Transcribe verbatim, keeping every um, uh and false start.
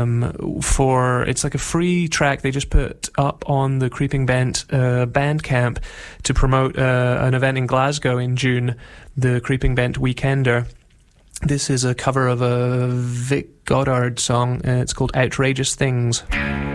um, for, it's like a free track they just put up on the Creeping Bent uh, Bandcamp to promote uh, an event in Glasgow in June, the Creeping Bent Weekender. This is a cover of a Vic Goddard song, uh, it's called Outrageous Things.